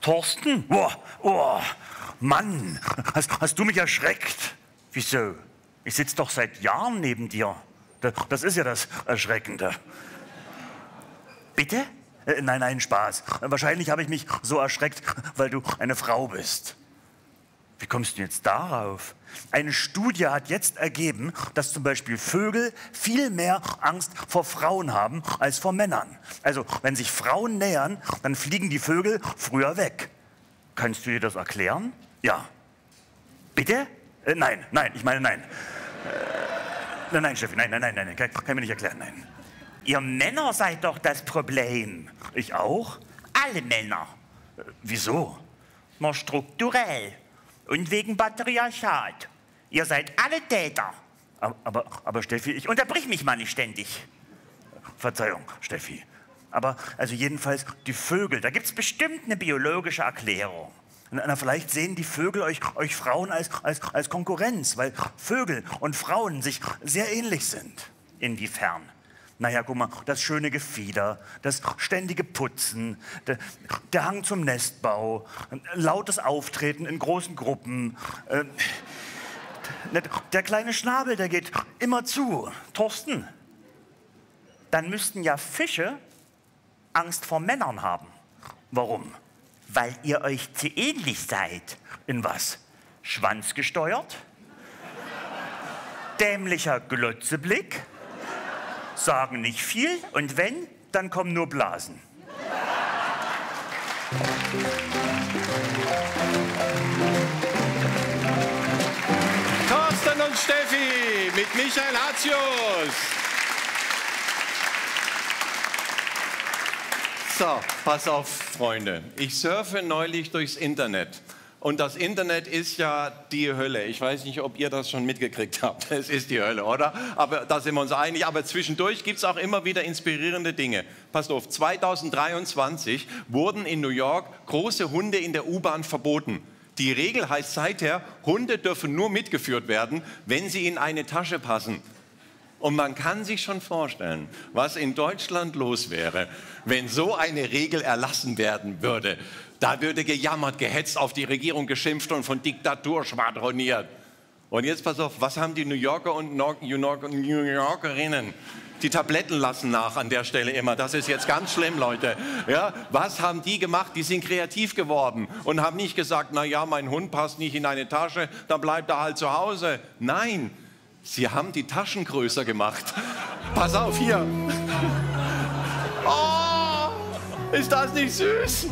Thorsten? Oh, Mann, hast du mich erschreckt? Wieso? Ich sitze doch seit Jahren neben dir. Das ist ja das Erschreckende. Bitte? Nein, Spaß. Wahrscheinlich habe ich mich so erschreckt, weil du eine Frau bist. Wie kommst du jetzt darauf? Eine Studie hat jetzt ergeben, dass zum Beispiel Vögel viel mehr Angst vor Frauen haben als vor Männern. Also, wenn sich Frauen nähern, dann fliegen die Vögel früher weg. Kannst du dir das erklären? Ja. Bitte? Nein, ich meine nein. Nein, Steffi, nein, kann mir nicht erklären, nein. Ihr Männer seid doch das Problem. Ich auch? Alle Männer. Wieso? Na, strukturell. Und wegen Patriarchat. Ihr seid alle Täter. Aber Steffi, ich unterbrich mich mal nicht ständig. Verzeihung, Steffi. Aber also jedenfalls die Vögel, da gibt es bestimmt eine biologische Erklärung. Na, vielleicht sehen die Vögel euch Frauen als Konkurrenz, weil Vögel und Frauen sich sehr ähnlich sind. Inwiefern? Naja, guck mal, das schöne Gefieder, das ständige Putzen, der Hang zum Nestbau, lautes Auftreten in großen Gruppen. Der kleine Schnabel, der geht immer zu. Thorsten, dann müssten ja Fische Angst vor Männern haben. Warum? Weil ihr euch zu ähnlich seid. In was? Schwanzgesteuert? Dämlicher Glotzeblick? Sagen nicht viel und wenn, dann kommen nur Blasen. Thorsten und Steffi mit Michael Hatzius. So, pass auf, Freunde. Ich surfe neulich durchs Internet. Und das Internet ist ja die Hölle. Ich weiß nicht, ob ihr das schon mitgekriegt habt. Es ist die Hölle, oder? Aber da sind wir uns einig. Aber zwischendurch gibt es auch immer wieder inspirierende Dinge. Passt auf, 2023 wurden in New York große Hunde in der U-Bahn verboten. Die Regel heißt seither, Hunde dürfen nur mitgeführt werden, wenn sie in eine Tasche passen. Und man kann sich schon vorstellen, was in Deutschland los wäre, wenn so eine Regel erlassen werden würde. Da würde gejammert, gehetzt, auf die Regierung geschimpft und von Diktatur schwadroniert. Und jetzt pass auf, was haben die New Yorker und New Yorkerinnen? Die Tabletten lassen nach an der Stelle immer. Das ist jetzt ganz schlimm, Leute. Ja, was haben die gemacht? Die sind kreativ geworden und haben nicht gesagt, na ja, mein Hund passt nicht in eine Tasche, dann bleibt er halt zu Hause. Nein, sie haben die Taschen größer gemacht. Pass auf, hier. Oh, ist das nicht süß?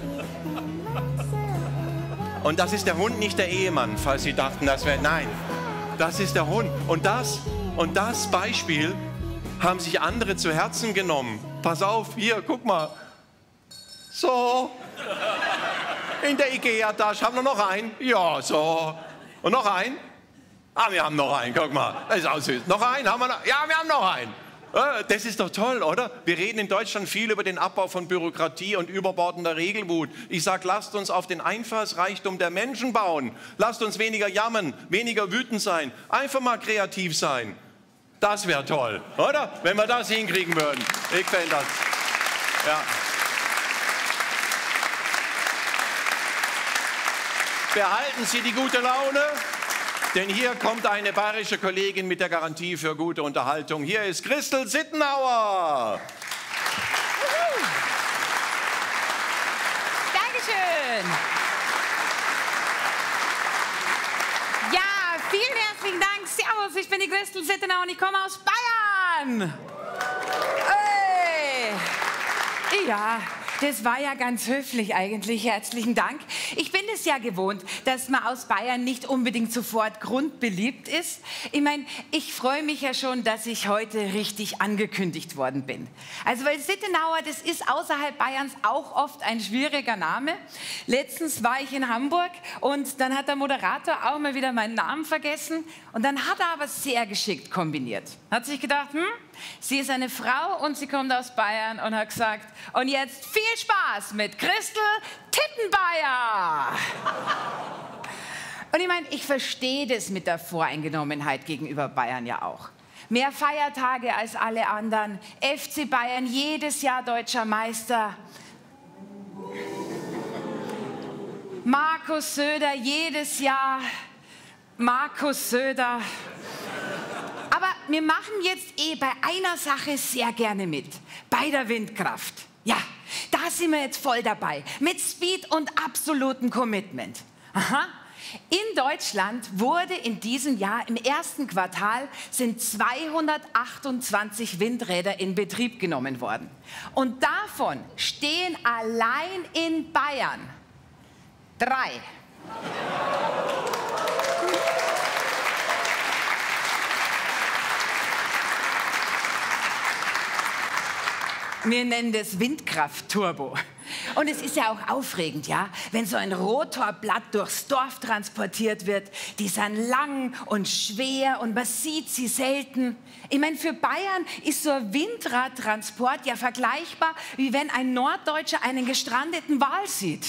Und das ist der Hund, nicht der Ehemann, falls Sie dachten, das wäre... Nein, das ist der Hund. Und das Beispiel haben sich andere zu Herzen genommen. Pass auf, hier, guck mal. So. In der Ikea-Tasche. Haben wir noch einen? Ja, so. Und noch einen? Ah, wir haben noch einen, guck mal. Das ist auch süß. Noch einen? Haben wir noch? Ja, wir haben noch einen. Das ist doch toll, oder? Wir reden in Deutschland viel über den Abbau von Bürokratie und überbordender Regelwut. Ich sage, lasst uns auf den Einfallsreichtum der Menschen bauen. Lasst uns weniger jammern, weniger wütend sein. Einfach mal kreativ sein. Das wäre toll, oder? Wenn wir das hinkriegen würden. Ich fände das. Ja. Behalten Sie die gute Laune. Denn hier kommt eine bayerische Kollegin mit der Garantie für gute Unterhaltung. Hier ist Christel Sittenauer. Dankeschön. Ja, vielen herzlichen Dank. Servus, ich bin die Christel Sittenauer und ich komme aus Bayern. Hey. Ja. Das war ja ganz höflich eigentlich. Herzlichen Dank. Ich bin es ja gewohnt, dass man aus Bayern nicht unbedingt sofort grundbeliebt ist. Ich meine, ich freue mich ja schon, dass ich heute richtig angekündigt worden bin. Also, weil Sittenauer, das ist außerhalb Bayerns auch oft ein schwieriger Name. Letztens war ich in Hamburg und dann hat der Moderator auch mal wieder meinen Namen vergessen. Und dann hat er aber sehr geschickt kombiniert. Hat sich gedacht, sie ist eine Frau und sie kommt aus Bayern und hat gesagt, und jetzt viel Spaß mit Christel Tittenbayer. Und ich meine, ich verstehe das mit der Voreingenommenheit gegenüber Bayern ja auch. Mehr Feiertage als alle anderen, FC Bayern jedes Jahr deutscher Meister. Markus Söder, jedes Jahr Markus Söder. Aber wir machen jetzt bei einer Sache sehr gerne mit, bei der Windkraft. Ja, da sind wir jetzt voll dabei, mit Speed und absolutem Commitment. Aha. In Deutschland wurde in diesem Jahr, im ersten Quartal, sind 228 Windräder in Betrieb genommen worden. Und davon stehen allein in Bayern 3. Wir nennen das Windkraft-Turbo. Und es ist ja auch aufregend, ja, wenn so ein Rotorblatt durchs Dorf transportiert wird. Die sind lang und schwer und man sieht sie selten. Ich meine, für Bayern ist so ein Windradtransport ja vergleichbar, wie wenn ein Norddeutscher einen gestrandeten Wal sieht.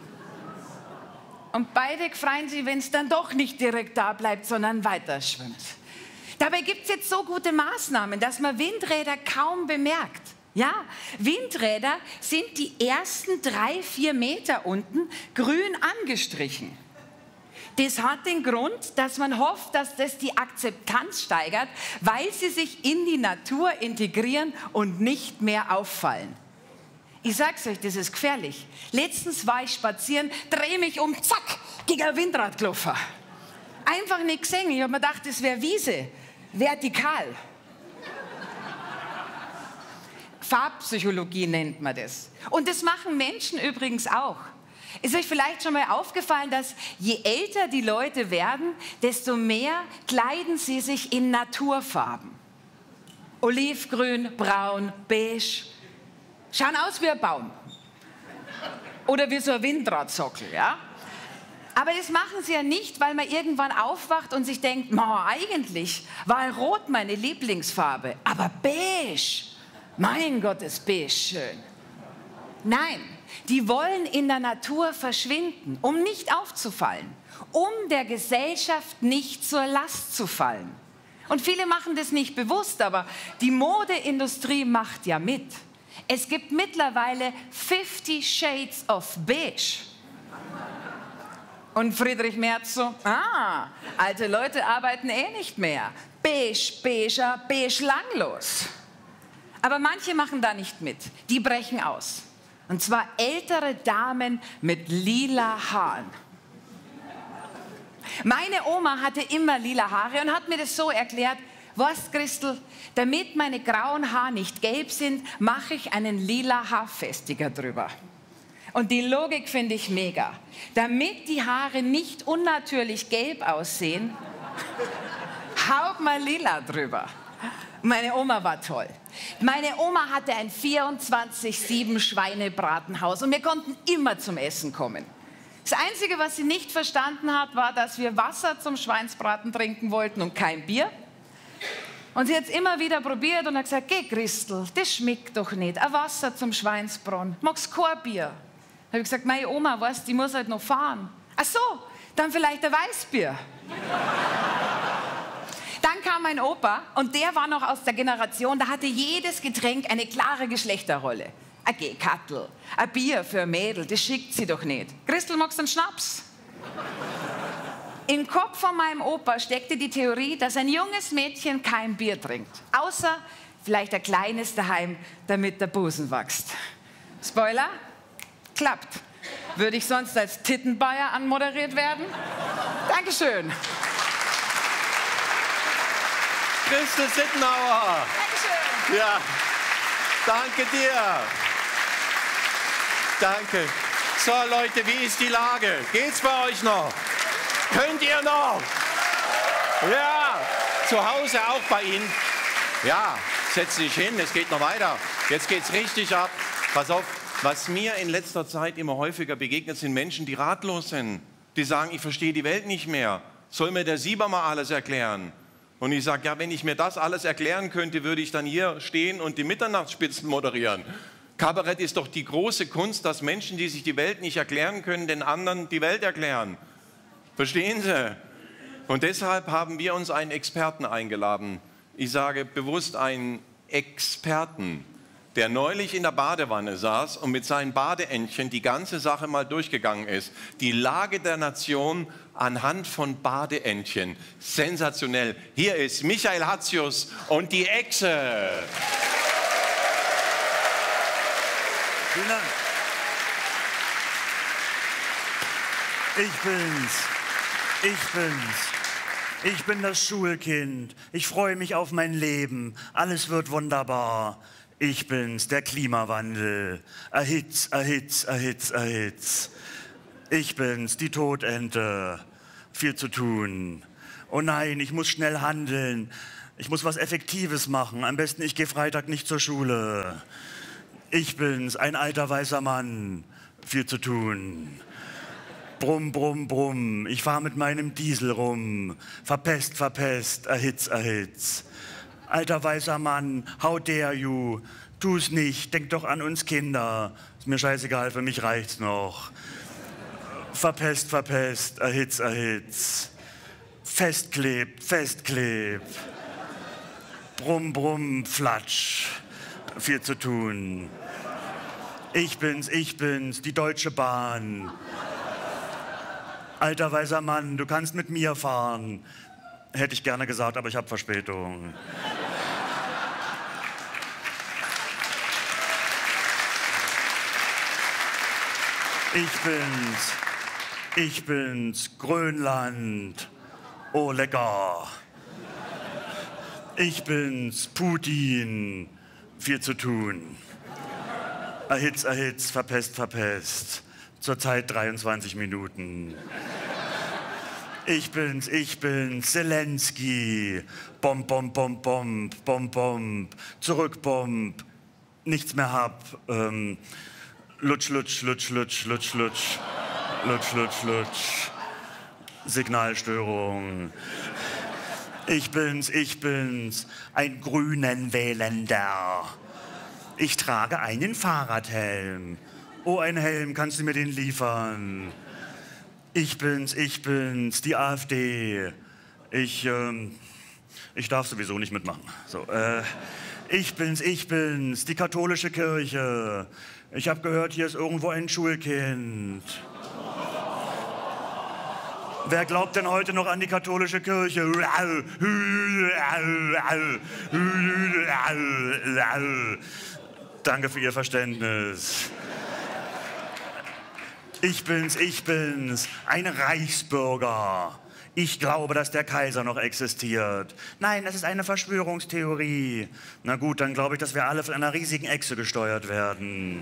Und beide freuen sich, wenn es dann doch nicht direkt da bleibt, sondern weiter schwimmt. Dabei gibt es jetzt so gute Maßnahmen, dass man Windräder kaum bemerkt. Ja, Windräder sind die ersten 3-4 Meter unten grün angestrichen. Das hat den Grund, dass man hofft, dass das die Akzeptanz steigert, weil sie sich in die Natur integrieren und nicht mehr auffallen. Ich sag's euch, das ist gefährlich. Letztens war ich spazieren, drehe mich um, zack, gegen ein Windrad gelaufen. Einfach nicht gesehen. Ich habe mir gedacht, das wäre Wiese, vertikal. Farbpsychologie nennt man das. Und das machen Menschen übrigens auch. Ist euch vielleicht schon mal aufgefallen, dass je älter die Leute werden, desto mehr kleiden sie sich in Naturfarben. Olivgrün, braun, beige. Schauen aus wie ein Baum. Oder wie so ein Windradsockel, ja? Aber das machen sie ja nicht, weil man irgendwann aufwacht und sich denkt, eigentlich war Rot meine Lieblingsfarbe, aber beige. Mein Gott, ist beige schön. Nein, die wollen in der Natur verschwinden, um nicht aufzufallen, um der Gesellschaft nicht zur Last zu fallen. Und viele machen das nicht bewusst, aber die Modeindustrie macht ja mit. Es gibt mittlerweile 50 Shades of Beige. Und Friedrich Merz so, alte Leute arbeiten nicht mehr. Beige, beiger, beige langlos. Aber manche machen da nicht mit. Die brechen aus. Und zwar ältere Damen mit lila Haaren. Meine Oma hatte immer lila Haare und hat mir das so erklärt, weißt Christel, damit meine grauen Haare nicht gelb sind, mache ich einen lila Haarfestiger drüber. Und die Logik finde ich mega. Damit die Haare nicht unnatürlich gelb aussehen, haut mal lila drüber. Meine Oma war toll. Meine Oma hatte ein 24/7 Schweinebratenhaus und wir konnten immer zum Essen kommen. Das Einzige, was sie nicht verstanden hat, war, dass wir Wasser zum Schweinsbraten trinken wollten und kein Bier. Und sie hat es immer wieder probiert und hat gesagt, geh Christel, das schmeckt doch nicht. Ein Wasser zum Schweinsbraten, magst kein Bier? Da habe ich gesagt, meine Oma, weißt, die muss halt noch fahren. Ach so, dann vielleicht ein Weißbier. Dann kam mein Opa und der war noch aus der Generation, da hatte jedes Getränk eine klare Geschlechterrolle. Ein Gehkattel, ein Bier für ein Mädel, das schickt sie doch nicht. Christel, magst du einen Schnaps? Im Kopf von meinem Opa steckte die Theorie, dass ein junges Mädchen kein Bier trinkt. Außer vielleicht ein kleines daheim, damit der Busen wächst. Spoiler, klappt. Würde ich sonst als Tittenbayer anmoderiert werden? Dankeschön. Christel Sittenauer. Dankeschön. Ja, danke dir. Danke. So, Leute, wie ist die Lage? Geht's bei euch noch? Könnt ihr noch? Ja, zu Hause auch bei Ihnen? Ja, setz dich hin, es geht noch weiter. Jetzt geht's richtig ab. Pass auf, was mir in letzter Zeit immer häufiger begegnet, sind Menschen, die ratlos sind. Die sagen, ich verstehe die Welt nicht mehr. Soll mir der Sieber mal alles erklären? Und ich sage, ja, wenn ich mir das alles erklären könnte, würde ich dann hier stehen und die Mitternachtsspitzen moderieren. Kabarett ist doch die große Kunst, dass Menschen, die sich die Welt nicht erklären können, den anderen die Welt erklären. Verstehen Sie? Und deshalb haben wir uns einen Experten eingeladen. Ich sage bewusst einen Experten. der neulich in der Badewanne saß und mit seinen Badeentchen die ganze Sache mal durchgegangen ist. Die Lage der Nation anhand von Badeentchen. Sensationell. Hier ist Michael Hatzius und die Echse. Vielen Dank. Ich bin das Schulkind. Ich freue mich auf mein Leben. Alles wird wunderbar. Ich bin's, der Klimawandel. Erhitz, erhitz, erhitz, erhitz. Ich bin's, die Todente. Viel zu tun. Oh nein, ich muss schnell handeln. Ich muss was Effektives machen. Am besten, ich gehe Freitag nicht zur Schule. Ich bin's, ein alter weißer Mann. Viel zu tun. Brumm, brumm, brumm. Ich fahr mit meinem Diesel rum. Verpest, verpest, erhitz, erhitz. Alter weißer Mann, how dare you? Tu's nicht, denk doch an uns Kinder. Ist mir scheißegal, für mich reicht's noch. Verpest, verpest, erhitz, erhitz. Festklebt, festklebt. Brumm, brumm, flatsch. Viel zu tun. Ich bin's, die Deutsche Bahn. Alter weißer Mann, du kannst mit mir fahren. Hätte ich gerne gesagt, aber ich habe Verspätung. Ich bin's, Grönland. Oh, lecker. Ich bin's, Putin. Viel zu tun. Erhitz, erhitz, verpest, verpest. Zurzeit 23 Minuten. Ich bin's, Zelensky. Bomb, bomb, bomb, bomb, bomb, bomb. Zurückbomb. Nichts mehr hab. Lutsch, lutsch, lutsch, lutsch, lutsch, lutsch. Lutsch, lutsch, lutsch. Signalstörung. Ich bin's, ein Grünen Wählender. Ich trage einen Fahrradhelm. Oh, ein Helm, kannst du mir den liefern? Ich bin's, die AfD. Ich darf sowieso nicht mitmachen. So, ich bin's, die katholische Kirche. Ich habe gehört, hier ist irgendwo ein Schulkind. Wer glaubt denn heute noch an die katholische Kirche? Danke für Ihr Verständnis. Ich bin's, ein Reichsbürger. Ich glaube, dass der Kaiser noch existiert. Nein, das ist eine Verschwörungstheorie. Na gut, dann glaube ich, dass wir alle von einer riesigen Echse gesteuert werden.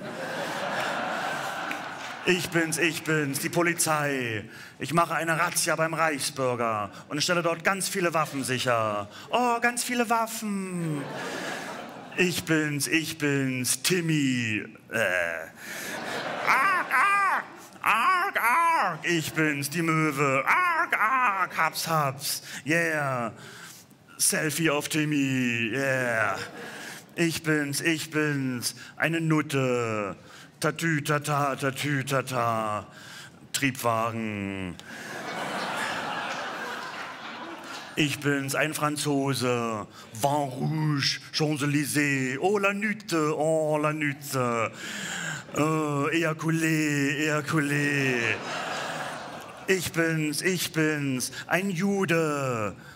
Ich bin's, die Polizei. Ich mache eine Razzia beim Reichsbürger und stelle dort ganz viele Waffen sicher. Oh, ganz viele Waffen. Ich bin's, Timmy. Arg, arg, arg, arg. Ich bin's, die Möwe. Arg, arg, haps, haps. Yeah. Selfie auf Timmy. Yeah. Ich bin's, eine Nutte. Tatü, tata, tatü, tata. Triebwagen. Ich bin's, ein Franzose. Vin Rouge, Champs-Élysées. Oh, la Nutte, oh, la Nutte. Ejaculé, ejaculé. Ich bin's, ein Jude.